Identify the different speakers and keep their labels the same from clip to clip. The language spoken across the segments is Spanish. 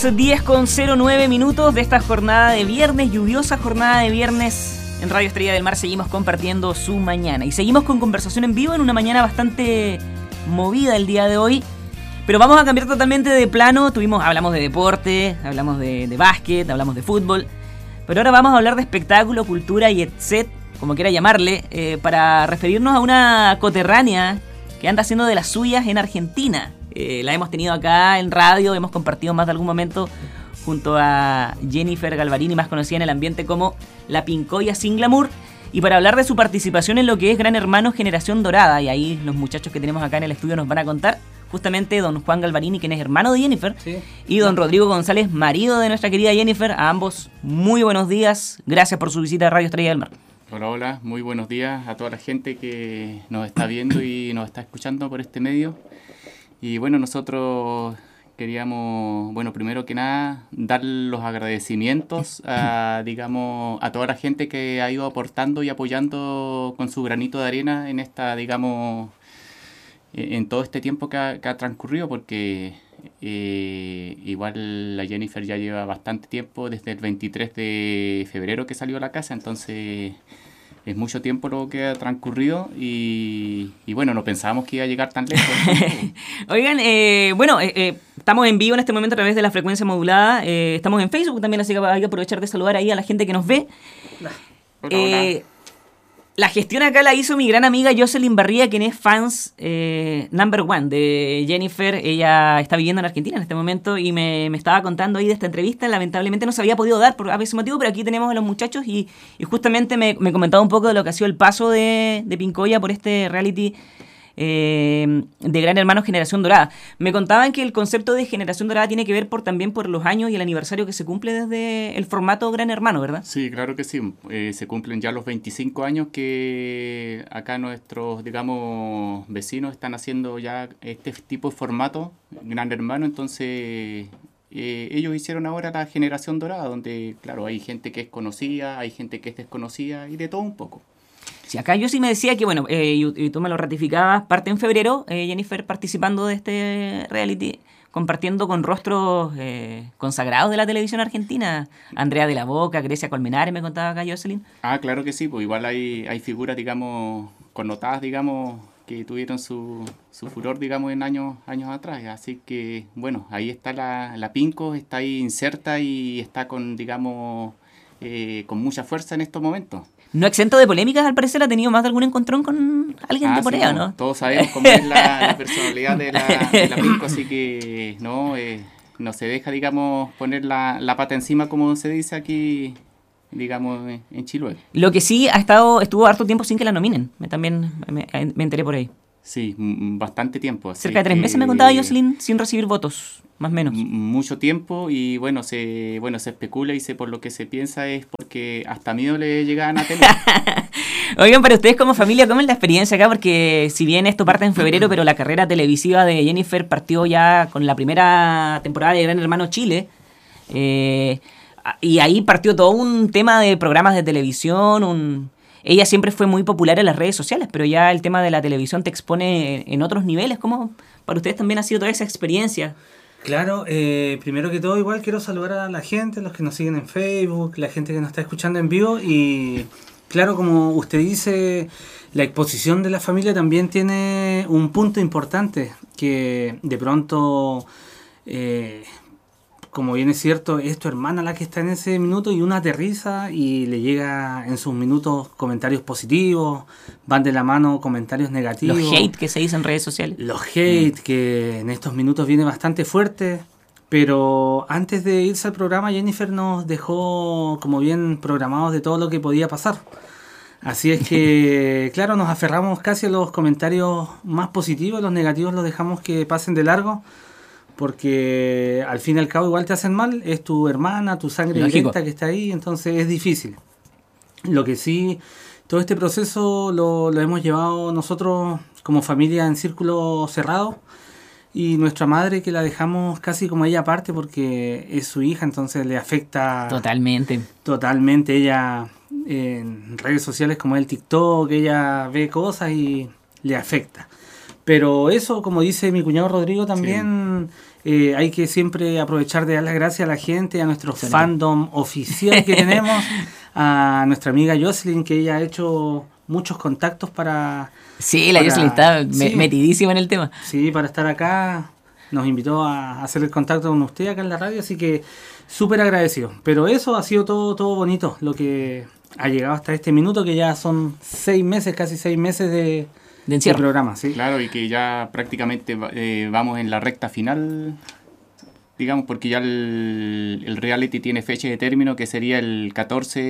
Speaker 1: 10:09 de esta jornada de viernes, lluviosa jornada de viernes en Radio Estrella del Mar. Seguimos compartiendo su mañana y seguimos con conversación en vivo en una mañana bastante movida el día de hoy. Pero vamos a cambiar totalmente de plano. Hablamos de deporte, hablamos de básquet, hablamos de fútbol. Pero ahora vamos a hablar de espectáculo, cultura y etcétera, como quiera llamarle, para referirnos a una coterránea que anda haciendo de las suyas en Argentina. La hemos tenido acá en radio, hemos compartido más de algún momento junto a Jennifer Galvarini, más conocida en el ambiente como la Pincoya sin glamour, y para hablar de su participación en lo que es Gran Hermano Generación Dorada, y ahí los muchachos que tenemos acá en el estudio nos van a contar, justamente don Juan Galvarini, quien es hermano de Jennifer, sí, y don Rodrigo González, marido de nuestra querida Jennifer. A ambos, muy buenos días, gracias por su visita a Radio Estrella del Mar.
Speaker 2: Hola, hola, muy buenos días a toda la gente que nos está viendo y nos está escuchando por este medio. Y bueno, nosotros queríamos, primero que nada, dar los agradecimientos a toda la gente que ha ido aportando y apoyando con su granito de arena en en todo este tiempo que ha transcurrido, porque igual la Jennifer ya lleva bastante tiempo, desde el 23 de febrero que salió a la casa, entonces es mucho tiempo lo que ha transcurrido y bueno, no pensábamos que iba a llegar tan lejos.
Speaker 1: Oigan, estamos en vivo en este momento a través de la frecuencia modulada, estamos en Facebook también, así que hay que aprovechar de saludar ahí a la gente que nos ve.
Speaker 2: Hola.
Speaker 1: La gestión acá la hizo mi gran amiga Jocelyn Barría, quien es fans number one de Jennifer. Ella está viviendo en Argentina en este momento y me estaba contando ahí de esta entrevista. Lamentablemente no se había podido dar por ese motivo, pero aquí tenemos a los muchachos y justamente me comentaba un poco de lo que ha sido el paso de Pincoya por este reality de Gran Hermano Generación Dorada. Me contaban que el concepto de Generación Dorada tiene que ver también por los años y el aniversario que se cumple desde el formato Gran Hermano, ¿verdad?
Speaker 2: Sí, claro que sí. Se cumplen ya los 25 años que acá nuestros, vecinos están haciendo ya este tipo de formato Gran Hermano. Entonces ellos hicieron ahora la Generación Dorada, donde, claro, hay gente que es conocida, hay gente que es desconocida y de todo un poco.
Speaker 1: Sí, acá yo sí me decía que, y tú me lo ratificabas, parte en febrero, Jennifer participando de este reality, compartiendo con rostros consagrados de la televisión argentina. Andrea de la Boca, Grecia Colmenares, me contaba acá Jocelyn.
Speaker 2: Ah, claro que sí, pues igual hay figuras, connotadas, que tuvieron su furor, en años atrás. Así que, bueno, ahí está la Pinco, está ahí inserta y está con mucha fuerza en estos momentos.
Speaker 1: No exento de polémicas, al parecer ha tenido más de algún encontrón con alguien de por allá, ¿no?
Speaker 2: Todos sabemos cómo es la personalidad de la Pinco, así que no se deja, poner la pata encima, como se dice aquí, en Chiloé.
Speaker 1: Lo que sí estuvo harto tiempo sin que la nominen, también me enteré por ahí.
Speaker 2: Sí, bastante tiempo.
Speaker 1: Cerca de 3 meses me contaba Jocelyn sin recibir votos, más o menos.
Speaker 2: Mucho tiempo y se especula y por lo que se piensa es porque hasta miedo le llegaban a tener.
Speaker 1: Oigan, para ustedes como familia, ¿cómo es la experiencia acá? Porque si bien esto parte en febrero, pero la carrera televisiva de Jennifer partió ya con la primera temporada de Gran Hermano Chile. Y ahí partió todo un tema de programas de televisión, Ella siempre fue muy popular en las redes sociales, pero ya el tema de la televisión te expone en otros niveles. ¿Cómo para ustedes también ha sido toda esa experiencia?
Speaker 3: Claro, primero que todo igual quiero saludar a la gente, los que nos siguen en Facebook, la gente que nos está escuchando en vivo y claro, como usted dice, la exposición de la familia también tiene un punto importante que de pronto... como bien es cierto, es tu hermana la que está en ese minuto y una aterriza y le llega en sus minutos comentarios positivos, van de la mano comentarios negativos.
Speaker 1: Los hate que se dicen en redes sociales.
Speaker 3: Los hate que en estos minutos viene bastante fuerte, pero antes de irse al programa Jennifer nos dejó como bien programados de todo lo que podía pasar. Así es que, claro, nos aferramos casi a los comentarios más positivos, los negativos los dejamos que pasen de largo. Porque al fin y al cabo igual te hacen mal, es tu hermana, tu sangre directa que está ahí, entonces es difícil. Lo que sí, todo este proceso lo hemos llevado nosotros como familia en círculo cerrado y nuestra madre que la dejamos casi como ella aparte porque es su hija, entonces le afecta totalmente ella en redes sociales como el TikTok, ella ve cosas y le afecta. Pero eso, como dice mi cuñado Rodrigo, también hay que siempre aprovechar de dar las gracias a la gente, a nuestro fandom oficial que tenemos, a nuestra amiga Jocelyn, que ella ha hecho muchos contactos para...
Speaker 1: Sí, la Jocelyn está metidísima en el tema.
Speaker 3: Sí, para estar acá. Nos invitó a hacer el contacto con usted acá en la radio, así que súper agradecido. Pero eso ha sido todo bonito, lo que ha llegado hasta este minuto, que ya son 6 meses, casi 6 meses de programa. ¿Sí?
Speaker 2: Claro, y que ya prácticamente vamos en la recta final, digamos, porque ya el reality tiene fecha de término, que sería el 14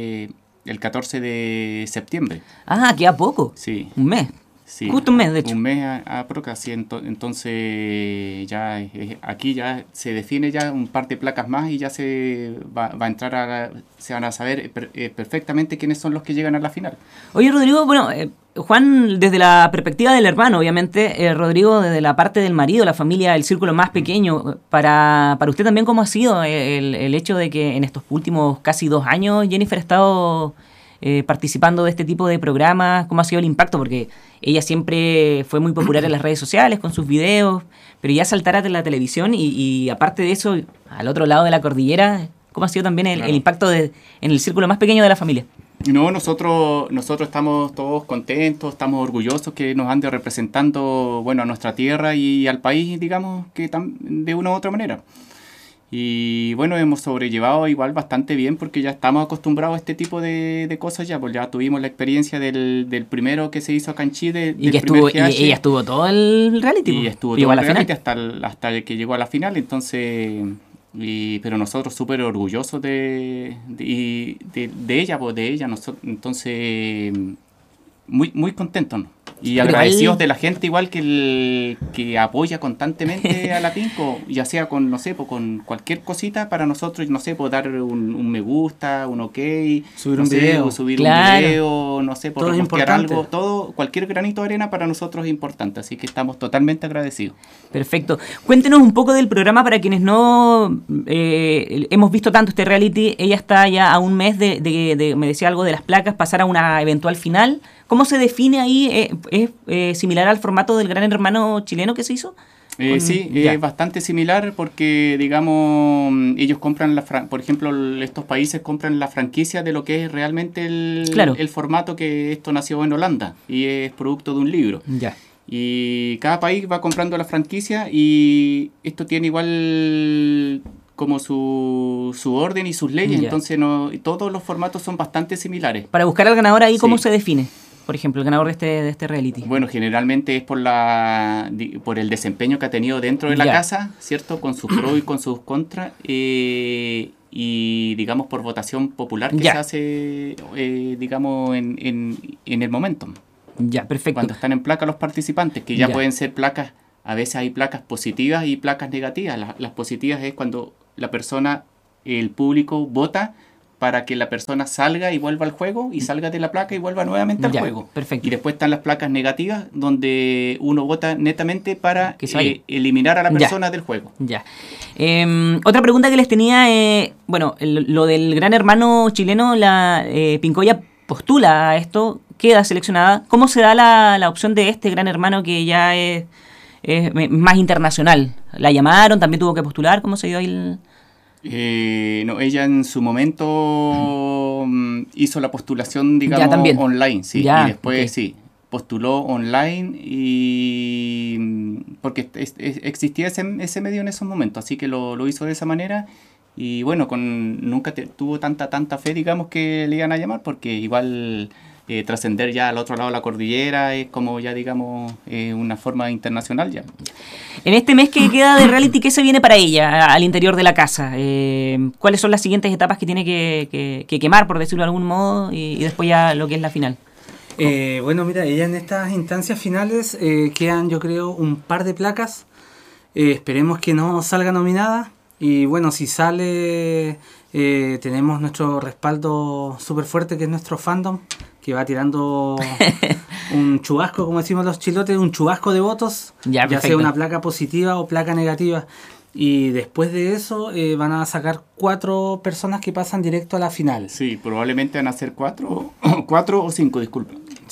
Speaker 2: de septiembre.
Speaker 1: Ah, queda poco.
Speaker 2: Sí.
Speaker 1: Un mes.
Speaker 2: Sí,
Speaker 1: justo un mes, de hecho.
Speaker 2: Un mes aprox, entonces ya aquí ya se define ya un par de placas más y ya se va a entrar se van a saber perfectamente quiénes son los que llegan a la final.
Speaker 1: Oye, Rodrigo, bueno, Juan, desde la perspectiva del hermano, obviamente, Rodrigo, desde la parte del marido, la familia, el círculo más pequeño, para usted también, ¿cómo ha sido el hecho de que en estos últimos casi 2 años Jennifer ha estado participando de este tipo de programas? ¿Cómo ha sido el impacto? Porque ella siempre fue muy popular en las redes sociales con sus videos, pero ya saltar a la televisión y aparte de eso, al otro lado de la cordillera, ¿cómo ha sido también el impacto en el círculo más pequeño de la familia?
Speaker 2: No, nosotros estamos todos contentos, estamos orgullosos que nos ande representando, bueno, a nuestra tierra y al país, digamos, que de una u otra manera. Y bueno, hemos sobrellevado igual bastante bien porque ya estamos acostumbrados a este tipo de cosas ya, pues ya tuvimos la experiencia del primero que se hizo acá en Chile.
Speaker 1: Y ella estuvo todo el reality.
Speaker 2: Y estuvo todo el reality hasta que llegó a la final, entonces... pero nosotros súper orgullosos de ella, pues de ella, entonces muy contentos, ¿no? Y agradecidos de la gente igual que apoya constantemente a la Pinco, ya sea con, no sé, pues con cualquier cosita para nosotros, no sé, pues dar un me gusta, un ok,
Speaker 3: subir un video,
Speaker 2: no sé, por repostear algo, cualquier granito de arena para nosotros es importante, así que estamos totalmente agradecidos.
Speaker 1: Perfecto. Cuéntenos un poco del programa para quienes no hemos visto tanto este reality. Ella está ya a un mes de me decía algo de las placas, pasar a una eventual final. ¿Cómo se define ahí? ¿Es similar al formato del Gran Hermano chileno que se hizo?
Speaker 2: Sí, es bastante similar porque, digamos, ellos compran, por ejemplo, estos países compran la franquicia de lo que es realmente el formato, que esto nació en Holanda y es producto de un libro.
Speaker 1: Ya.
Speaker 2: Y cada país va comprando la franquicia y esto tiene igual como su orden y sus leyes, entonces todos los formatos son bastante similares.
Speaker 1: Para buscar al ganador ahí, ¿cómo se define? Por ejemplo, el ganador de este reality.
Speaker 2: Bueno, generalmente es por el desempeño que ha tenido dentro de la casa, ¿cierto? Con sus pros y con sus contras, y digamos por votación popular que se hace, digamos, en el momento.
Speaker 1: Ya, perfecto.
Speaker 2: Cuando están en placa los participantes, que ya pueden ser placas, a veces hay placas positivas y placas negativas. Las positivas es cuando la persona, el público vota para que la persona salga y vuelva al juego y salga de la placa y vuelva nuevamente al juego.
Speaker 1: Perfecto.
Speaker 2: Y después están las placas negativas donde uno vota netamente para eliminar a la persona del juego.
Speaker 1: Ya. Otra pregunta que les tenía, bueno, lo del Gran Hermano chileno, la Pincoya postula a esto, queda seleccionada. ¿Cómo se da la opción de este Gran Hermano que ya es más internacional? ¿La llamaron? ¿También tuvo que postular? ¿Cómo se dio ahí
Speaker 2: no, ella en su momento hizo la postulación, digamos, online, sí, y después postuló online y porque existía ese medio en esos momentos, así que lo hizo de esa manera y bueno, nunca tuvo tanta fe, digamos, que le iban a llamar, porque igual trascender ya al otro lado de la cordillera es como ya, digamos, una forma internacional ya.
Speaker 1: En este mes que queda de reality, ¿qué se viene para ella al interior de la casa? ¿Cuáles son las siguientes etapas que tiene que quemar, por decirlo de algún modo, y después ya lo que es la final?
Speaker 3: Bueno, mira, ella en estas instancias finales quedan, yo creo, un par de placas. Esperemos que no salga nominada. Y bueno, si sale, tenemos nuestro respaldo súper fuerte, que es nuestro fandom, que va tirando un chubasco, como decimos los chilotes, un chubasco de votos, ya sea una placa positiva o placa negativa. Y después de eso van a sacar 4 personas que pasan directo a la final.
Speaker 2: Sí, probablemente van a ser 4 o 5, disculpen.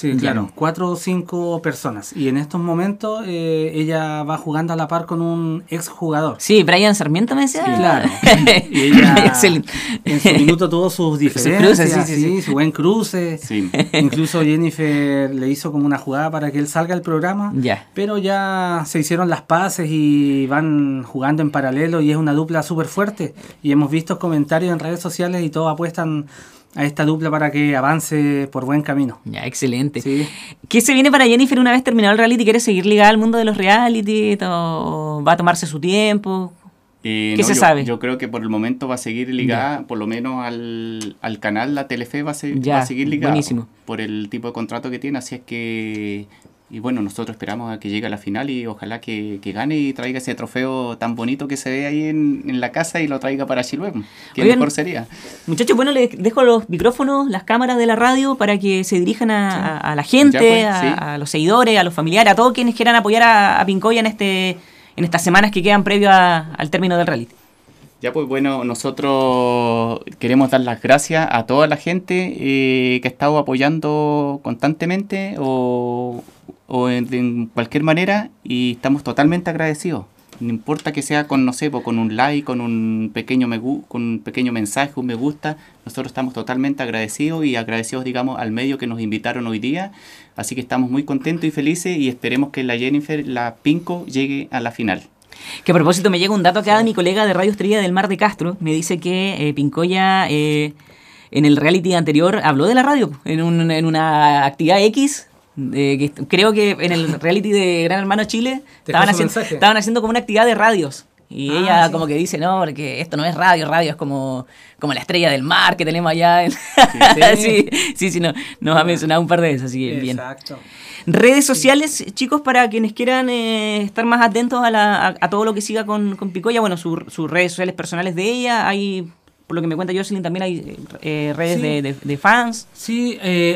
Speaker 3: Sí, claro, 4 o 5 personas. Y en estos momentos ella va jugando a la par con un exjugador.
Speaker 1: Sí, Brian Sarmiento me decía.
Speaker 3: Sí, claro. Y ella
Speaker 1: Excelente.
Speaker 3: en su minuto tuvo sus diferencias,
Speaker 1: cruces, sí.
Speaker 3: su buen cruce.
Speaker 2: Sí.
Speaker 3: Incluso Jennifer le hizo como una jugada para que él salga al programa.
Speaker 1: Ya.
Speaker 3: Pero ya se hicieron las paces y van jugando en paralelo y es una dupla súper fuerte. Y hemos visto comentarios en redes sociales y todos apuestan a esta dupla para que avance por buen camino.
Speaker 1: Ya, excelente.
Speaker 3: Sí.
Speaker 1: ¿Qué se viene para Jennifer una vez terminado el reality? ¿Quiere seguir ligada al mundo de los reality? ¿O va a tomarse su tiempo? ¿Qué se sabe?
Speaker 2: Yo creo que por el momento va a seguir ligada, por lo menos al canal, la Telefe va a seguir ligada.
Speaker 1: Buenísimo.
Speaker 2: Por el tipo de contrato que tiene, así es que... Y bueno, nosotros esperamos a que llegue a la final y ojalá que gane y traiga ese trofeo tan bonito que se ve ahí en la casa y lo traiga para Chiloé. ¿Qué mejor sería?
Speaker 1: Muchachos, bueno, les dejo los micrófonos, las cámaras de la radio para que se dirijan a la gente,
Speaker 2: pues,
Speaker 1: a los seguidores, a los familiares, a todos quienes quieran apoyar a Pincoya en estas semanas que quedan previo al término del reality.
Speaker 2: Ya pues bueno, nosotros queremos dar las gracias a toda la gente que ha estado apoyando constantemente o en cualquier manera y estamos totalmente agradecidos. No importa que sea con, no sé, con un like, con un pequeño mensaje, un me gusta, nosotros estamos totalmente agradecidos y agradecidos, digamos, al medio que nos invitaron hoy día. Así que estamos muy contentos y felices y esperemos que la Jennifer, la Pinco, llegue a la final.
Speaker 1: Que a propósito me llega un dato acá de mi colega de Radio Estrella del Mar de Castro. Me dice que Pincoya en el reality anterior habló de la radio en una actividad X. Que creo que en el reality de Gran Hermano Chile estaban haciendo como una actividad de radios. Y ella como que dice, no, porque esto no es radio es como la estrella del mar que tenemos allá. Sí, nos ha mencionado un par de veces, así que bien.
Speaker 3: Exacto.
Speaker 1: Redes sociales, chicos, para quienes quieran estar más atentos a todo lo que siga con Pincoya. Bueno, sus redes sociales personales de ella, hay, por lo que me cuenta Jocelyn, también hay redes de fans. Sí,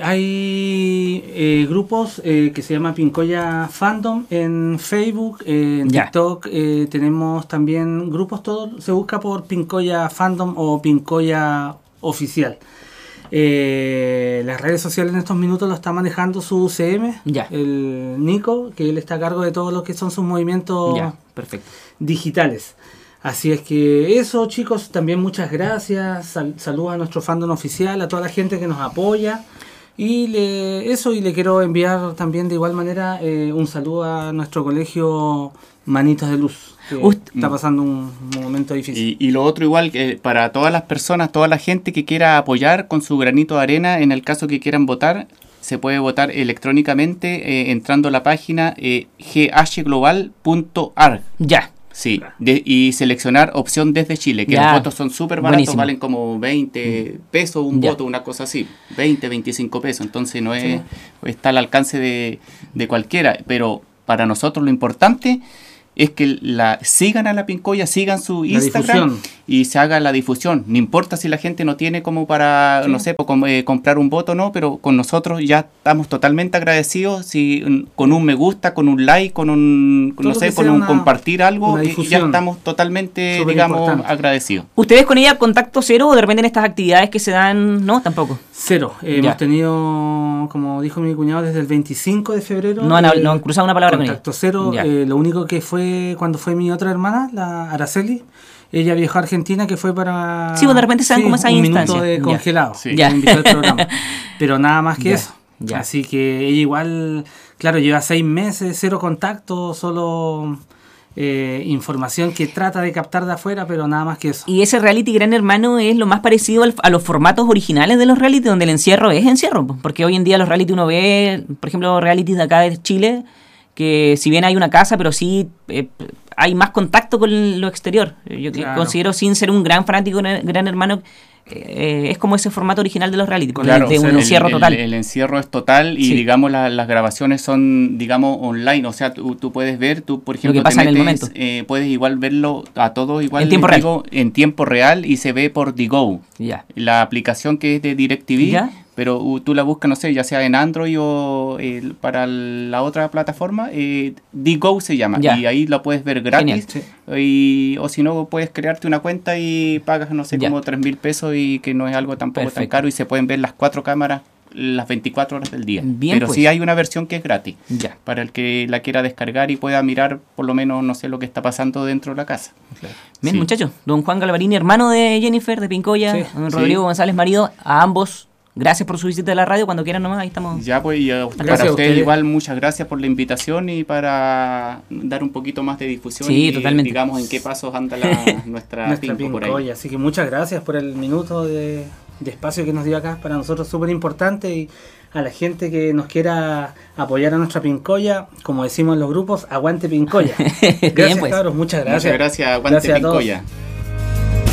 Speaker 3: hay grupos que se llama Pincoya Fandom en Facebook, en TikTok. Tenemos también grupos, todo se busca por Pincoya Fandom o Pincoya Oficial. Las redes sociales en estos minutos lo está manejando su CM, el Nico, que él está a cargo de todo lo que son sus movimientos digitales. Así es que eso, chicos, también muchas gracias. Saludos a nuestro fandom oficial, a toda la gente que nos apoya. Y le quiero enviar también de igual manera un saludo a nuestro colegio Manitos de Luz, que está pasando un momento difícil.
Speaker 2: Y lo otro igual, que para todas las personas, toda la gente que quiera apoyar con su granito de arena, en el caso que quieran votar, se puede votar electrónicamente entrando a la página ghglobal.org. Sí, y seleccionar opción desde Chile, que los votos son súper baratos, valen como 20 pesos un voto, una cosa así, 20, 25 pesos, entonces no es está al alcance de cualquiera, pero para nosotros lo importante es que sigan a la Pincoya, sigan su Instagram y se haga la difusión. No importa si la gente no tiene como para, no sé, comprar un voto o no, pero con nosotros ya estamos totalmente agradecidos. Si con un me gusta, con un like, con un, no sé, con un compartir algo, ya estamos totalmente, digamos, agradecidos.
Speaker 1: ¿Ustedes con ella contacto cero o de repente en estas actividades que se dan, no, tampoco?
Speaker 3: Cero. Hemos tenido, como dijo mi cuñado, desde el 25 de febrero.
Speaker 1: No han cruzado una palabra con ella.
Speaker 3: Contacto cero. Lo único que fue cuando fue mi otra hermana, la Araceli, ella viajó a Argentina, que fue para...
Speaker 1: Sí, pues de repente se dan como esa instancia.
Speaker 3: Un minuto de congelado.
Speaker 1: Me
Speaker 3: invitó al programa. Pero nada más que eso. Así que ella igual, claro, lleva 6 meses, cero contacto, solo información que trata de captar de afuera, pero nada más que eso.
Speaker 1: Y ese reality Gran Hermano es lo más parecido a los formatos originales de los reality, donde el encierro es encierro. Porque hoy en día los reality uno ve, por ejemplo, realities de acá de Chile, que si bien hay una casa, pero sí hay más contacto con lo exterior. Yo considero, sin ser un gran fanático de Gran Hermano, es como ese formato original de los reality, de un encierro total.
Speaker 2: El encierro es total y digamos las grabaciones son, digamos, online, o sea, tú puedes ver, por ejemplo,
Speaker 1: lo que pasa en el momento.
Speaker 2: Puedes igual verlo a todos igual
Speaker 1: en
Speaker 2: tiempo real y se ve por DiGo, la aplicación que es de DirecTV. Pero tú la buscas, no sé, ya sea en Android o para la otra plataforma, DiGo se llama, y ahí la puedes ver gratis. O si no, puedes crearte una cuenta y pagas, no sé, como 3,000 pesos y que no es algo tampoco tan caro y se pueden ver las 4 cámaras las 24 horas del día.
Speaker 1: Bien,
Speaker 2: pero
Speaker 1: pues.
Speaker 2: sí hay una versión que es gratis.
Speaker 1: Ya.
Speaker 2: Para el que la quiera descargar y pueda mirar por lo menos, no sé, lo que está pasando dentro de la casa.
Speaker 1: Bien,
Speaker 2: Sí.
Speaker 1: muchachos. Don Juan Galvarini, hermano de Jennifer, de Pincoya,
Speaker 3: Sí.
Speaker 1: don Rodrigo
Speaker 2: Sí.
Speaker 1: González, marido, a ambos, gracias por su visita a la radio. Cuando quieran nomás, ahí estamos.
Speaker 2: Ya pues, y
Speaker 3: Gracias
Speaker 2: para
Speaker 3: a
Speaker 2: ustedes
Speaker 3: ustedes.
Speaker 2: igual muchas gracias por la invitación y para dar un poquito más de difusión
Speaker 1: Sí,
Speaker 2: y
Speaker 1: totalmente.
Speaker 2: digamos en qué pasos anda nuestra
Speaker 3: Nuestra
Speaker 2: Pinco por ahí.
Speaker 3: Pincoya. Así que muchas gracias por el minuto de espacio que nos dio acá. Para nosotros súper importante, y a la gente que nos quiera apoyar a nuestra Pincoya, como decimos en los grupos, aguante Pincoya. Gracias,
Speaker 1: pues.
Speaker 3: cabros, muchas gracias.
Speaker 2: Muchas gracias, aguante
Speaker 3: Gracias a todos.
Speaker 2: Pincoya.